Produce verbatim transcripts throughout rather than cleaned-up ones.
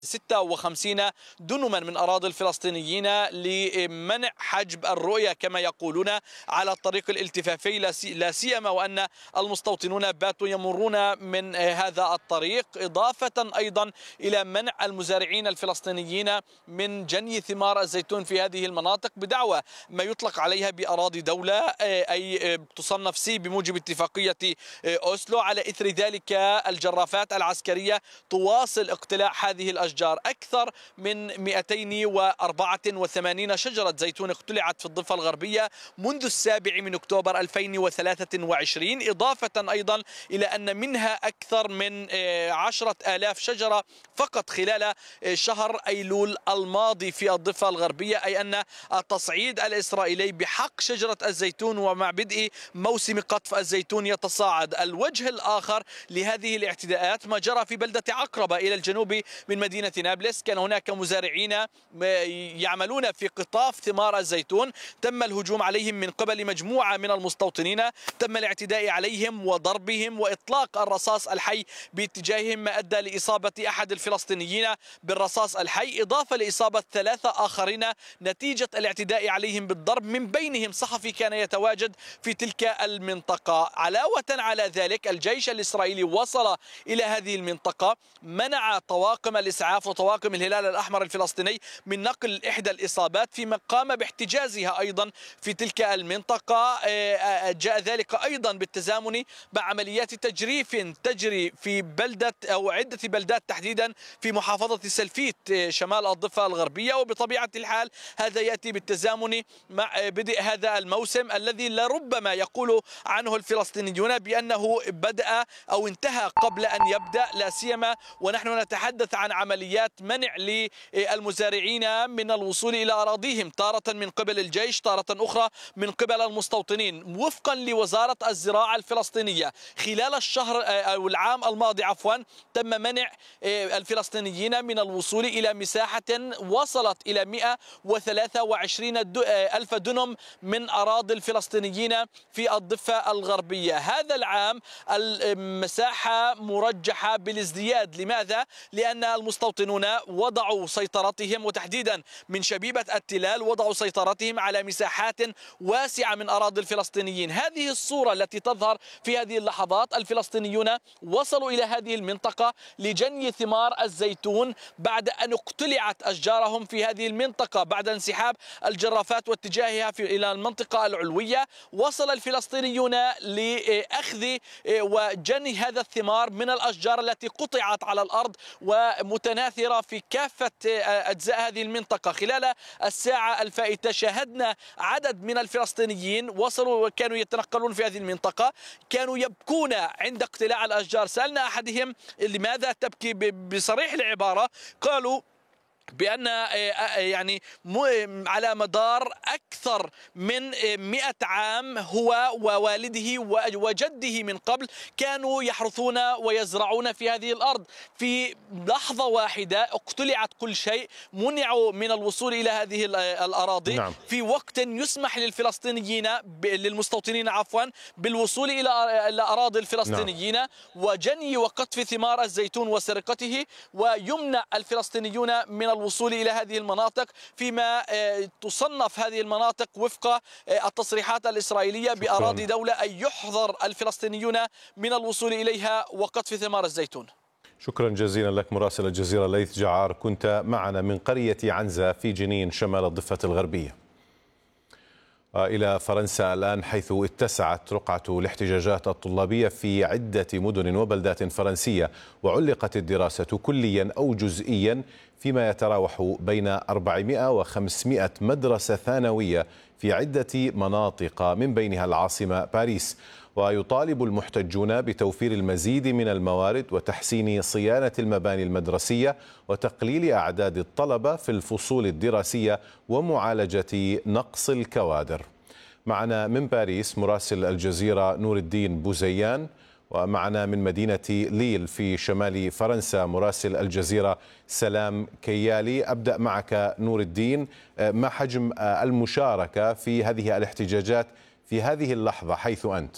ستة وخمسين دنما من أراضي الفلسطينيين لمنع حجب الرؤية كما يقولون على الطريق الالتفافي، لا سيما وأن المستوطنون باتوا يمرون من هذا الطريق، إضافة أيضا إلى منع المزارعين الفلسطينيين من جني ثمار الزيتون في هذه المناطق بدعوى ما يطلق عليها بأراضي دولة، أي تصنف سي بموجب اتفاقية أوسلو. على إثر ذلك الجرافات العسكرية تواصل اقتلاع هذه الأشجار. أكثر من مئتين وأربعة وثمانين شجرة زيتون اقتلعت في الضفة الغربية منذ السابع من أكتوبر ألفين وثلاثة وعشرين، إضافة أيضا إلى أن منها أكثر من عشرة آلاف شجرة فقط خلال شهر أيلول الماضي في الضفة الغربية، أي أن التصعيد الإسرائيلي بحق شجرة الزيتون ومع بدء موسم قطف الزيتون يتصاعد. الوجه الآخر لهذه الاعتداءات ما جرى في بلدة عقربة إلى الجنوب من مدينة نابلس. كان هناك مزارعين يعملون في قطاف ثمار الزيتون، تم الهجوم عليهم من قبل مجموعة من المستوطنين، تم الاعتداء عليهم وضربهم وإطلاق الرصاص الحي باتجاههم، ما أدى لإصابة أحد الفلسطينيين بالرصاص الحي، إضافة لإصابة ثلاثة آخرين نتيجة الاعتداء عليهم بالضرب، من بينهم صحفي كان يتواجد في تلك المنطقة. علاوة على ذلك الجيش الإسرائيلي وصل إلى هذه المنطقة، منع طواقم الإسعاف وطواقم الهلال الأحمر الفلسطيني من نقل إحدى الإصابات، فيما قام باحتجازها أيضا في تلك المنطقة. جاء ذلك أيضا بالتزامن مع عمليات تجريف تجري في بلدة أو عدة بلدات تحديدا في محافظة سلفيت شمال الضفة الغربية. وبطبيعة الحال هذا يأتي بالتزامن مع بدء هذا الموسم الذي لربما يقول عنه الفلسطينيون بأنه بدأ أو انتهى قبل أن يبدأ، لا سيما ونحن نتحدث عن عمليات منع للمزارعين من الوصول إلى أراضيهم، تارة من قبل الجيش، تارة أخرى من قبل المستوطنين. وفقا لوزارة الزراعة الفلسطينية خلال الشهر أو العام الماضي عفوا تم منع الفلسطينيين من الوصول إلى مساحة وصلت إلى مئة وثلاثة وعشرين ألف دنم من أراضي الفلسطينيين في الضفة الغربية. هذا العام المساحة مرجحة بالازدياد. لماذا؟ لأن المستوطنون وضعوا سيطرتهم، وتحديدا من شبيبة التلال وضعوا سيطرتهم على مساحات واسعة من أراضي الفلسطينيين. هذه الصورة التي تظهر في هذه اللحظات، الفلسطينيون وصلوا إلى هذه المنطقة لجني ثمار الزيتون بعد أن اقتلعت أشجارهم في هذه المنطقة. بعد انسحاب الجرافات واتجاهها في إلى المنطقة العلوية، وصل الفلسطينيون لأخذ وجني هذا الثمار من الأشجار التي قطعت على الأرض ومتناثرة في كافة أجزاء هذه المنطقة. خلال الساعة الفائتة شاهدنا عدد من الفلسطينيين وصلوا وكانوا يتنقلون في هذه المنطقة، كانوا يبكون عند اقتلاع الأشجار. سألنا أحدهم لماذا تبكي بصريح العبارة، قالوا بأن يعني على مدار أكثر من مئة عام هو ووالده وجده من قبل كانوا يحرثون ويزرعون في هذه الأرض، في لحظة واحدة اقتلعت كل شيء، منعوا من الوصول إلى هذه الأراضي. نعم. في وقت يسمح للفلسطينيين للمستوطنين عفوا بالوصول إلى أراضي الفلسطينيين. نعم. وجني وقطف ثمار الزيتون وسرقته، ويمنع الفلسطينيون من الوصول إلى هذه المناطق، فيما تصنف هذه المناطق وفق التصريحات الإسرائيلية بأراضي دولة، أي يحظر الفلسطينيون من الوصول إليها وقطف ثمار الزيتون. شكرا جزيلا لك مراسل الجزيرة ليث جعار، كنت معنا من قرية عنزة في جنين شمال الضفة الغربية. إلى فرنسا الآن، حيث اتسعت رقعة الاحتجاجات الطلابية في عدة مدن وبلدات فرنسية، وعلقت الدراسة كليا أو جزئيا فيما يتراوح بين أربعمئة وخمسمئة مدرسة ثانوية في عدة مناطق من بينها العاصمة باريس. ويطالب المحتجون بتوفير المزيد من الموارد وتحسين صيانة المباني المدرسية وتقليل أعداد الطلبة في الفصول الدراسية ومعالجة نقص الكوادر. معنا من باريس مراسل الجزيرة نور الدين بوزيان، ومعنا من مدينة ليل في شمال فرنسا مراسل الجزيرة سلام كيالي. أبدأ معك نور الدين، ما حجم المشاركة في هذه الاحتجاجات في هذه اللحظة حيث أنت؟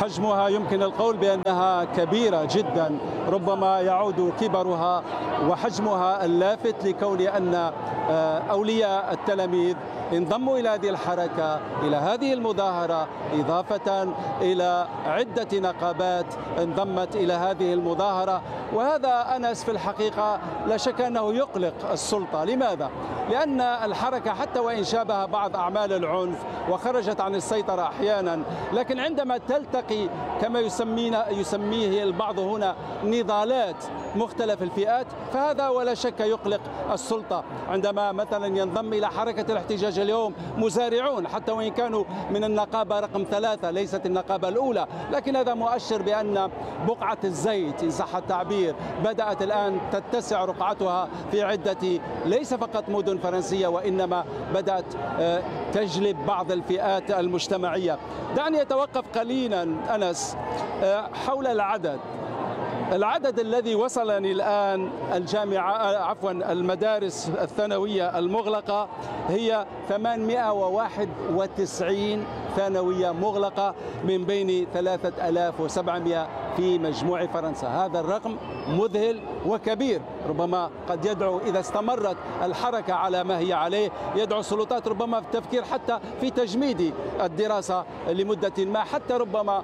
حجمها يمكن القول بأنها كبيرة جدا، ربما يعود كبرها وحجمها اللافت لكون أن أولياء التلاميذ انضموا إلى هذه الحركة، إلى هذه المظاهرة، إضافة إلى عدة نقابات انضمت إلى هذه المظاهرة. وهذا أنس في الحقيقة لا شك أنه يقلق السلطة. لماذا؟ لأن الحركة حتى وإن شابه بعض أعمال العنف وخرجت عن السيطرة أحيانا، لكن عندما تلتقي كما يسمينا يسميه البعض هنا نضالات مختلف الفئات، فهذا ولا شك يقلق السلطة. عندما مثلا ينضم إلى حركة الاحتجاج اليوم مزارعون، حتى وإن كانوا من النقابة رقم ثلاثة ليست النقابة الأولى، لكن هذا مؤشر بأن بقعة الزيت إن صح التعبير بدأت الآن تتسع رقعتها في عدة ليس فقط مدن فرنسية، وإنما بدأت تجلب بعض الفئات المجتمعية. دعني أتوقف قليلا أنس حول العدد العدد الذي وصلني الآن. الجامعة عفوا المدارس الثانوية المغلقة هي ثمانمئة وواحد وتسعين ثانوية مغلقة من بين ثلاثة آلاف وسبعمئة في مجموع فرنسا. هذا الرقم مذهل وكبير، ربما قد يدعو إذا استمرت الحركة على ما هي عليه يدعو السلطات ربما في التفكير حتى في تجميد الدراسة لمدة ما، حتى ربما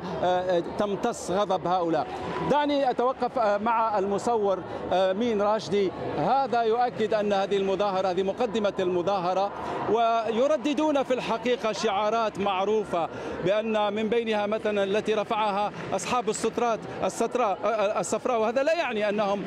تمتص غضب هؤلاء. دعني أتوقف مع المصور مين راشدي. هذا يؤكد أن هذه المظاهرة هذه مقدمة المظاهرة، ويرددون في الحقيقة شعارات معروفة بأن من بينها مثلا التي رفعها أصحاب السترات الستراء الصفراء، وهذا لا يعني أنهم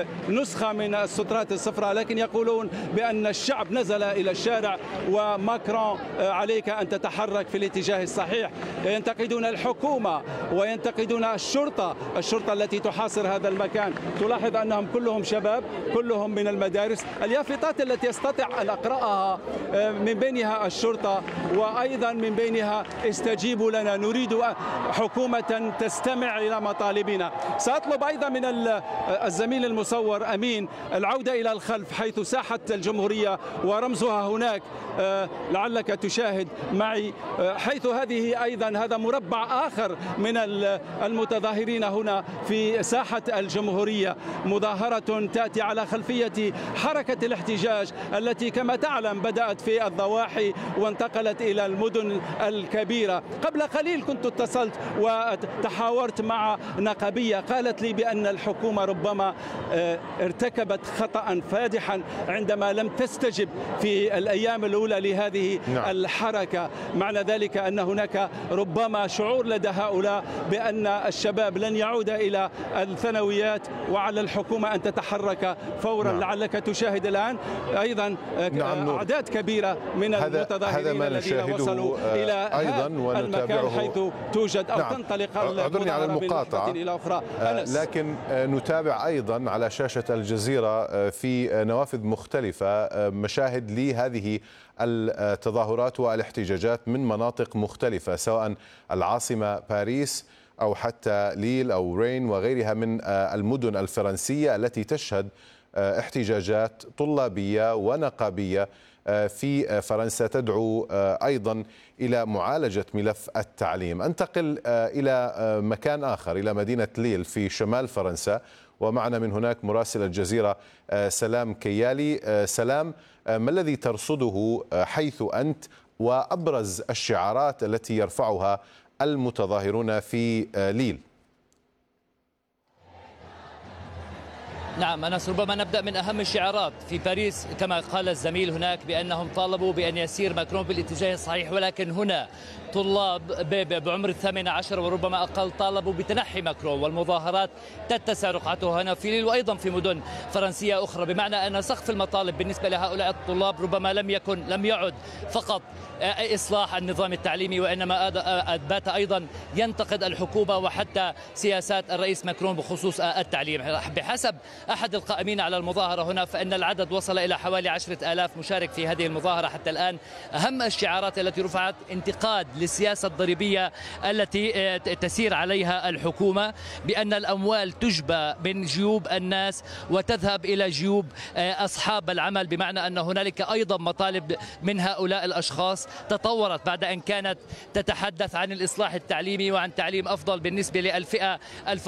نسخة من السترات الصفراء، لكن يقولون بأن الشعب نزل إلى الشارع وماكرون عليك أن تتحرك في الاتجاه الصحيح. ينتقدون الحكومة وينتقدون الشرطة الشرطة التي تحاصر هذا المكان. تلاحظ أنهم كلهم شباب، كلهم من المدارس. اليافطات التي استطيع أن أقرأها من بينها الشرطة، وأيضا من بينها استجيبوا لنا، نريد حكومة تستمع إلى مطالبنا. سأطلب أيضا من الزميل المصور أمين العودة إلى الخلف حيث ساحة الجمهورية ورمزها هناك، لعلك تشاهد معي، حيث هذه أيضا هذا مربع آخر من المتظاهرين هنا في ساحة الجمهورية. مظاهرة تأتي على خلفية حركة الاحتجاج التي كما تعلم بدأت في الضواحي وانتقلت إلى المدن الكبيرة. قبل قليل كنت اتصلت وتحاورت مع نقابية قالت لي بأن الحكومة ربما ارتكبت خطأ فادحا عندما لم تستجب في الأيام الأولى لهذه نعم. الحركة. معنى ذلك أن هناك ربما شعور لدى هؤلاء بأن الشباب لن يعود إلى الثانويات، وعلى الحكومة أن تتحرك فورا. نعم. لعلك تشاهد الآن أيضا نعم أعداد كبيرة من المتظاهرين الذين وصلوا إلى أيضا المكان حيث توجد أو نعم. تنطلق المظاهرة من نقطة إلى أخرى. لكن نتابع أيضا على شاشة الجزيرة في نوافذ مختلفة مشاهد لهذه التظاهرات والاحتجاجات من مناطق مختلفة، سواء العاصمة باريس أو حتى ليل أو رين وغيرها من المدن الفرنسية التي تشهد احتجاجات طلابية ونقابية في فرنسا تدعو أيضا إلى معالجة ملف التعليم. أنتقل إلى مكان آخر، إلى مدينة ليل في شمال فرنسا، ومعنا من هناك مراسل الجزيرة سلام كيالي. سلام، ما الذي ترصده حيث أنت وأبرز الشعارات التي يرفعها المتظاهرون في ليل؟ نعم أنس، ربما نبدأ من أهم الشعارات في باريس كما قال الزميل هناك بأنهم طالبوا بأن يسير ماكرون بالاتجاه الصحيح، ولكن هنا طلاب بعمر الثامنة عشر وربما أقل طالبوا بتنحي ماكرون، والمظاهرات تتسع رقعتها هنا في ليل وأيضا في مدن فرنسية أخرى، بمعنى أن سقف المطالب بالنسبة لهؤلاء الطلاب ربما لم يكن لم يعد فقط إصلاح النظام التعليمي، وإنما بات أيضا ينتقد الحكومة وحتى سياسات الرئيس ماكرون بخصوص التعليم. بحسب أحد القائمين على المظاهرة هنا فإن العدد وصل إلى حوالي عشرة آلاف مشارك في هذه المظاهرة حتى الآن. أهم الشعارات التي رفعت انتقاد للسياسة الضريبية التي تسير عليها الحكومة، بأن الأموال تجبى من جيوب الناس وتذهب إلى جيوب أصحاب العمل، بمعنى أن هنالك أيضا مطالب من هؤلاء الأشخاص تطورت بعد أن كانت تتحدث عن الإصلاح التعليمي وعن تعليم أفضل بالنسبة للفئة الفقيرة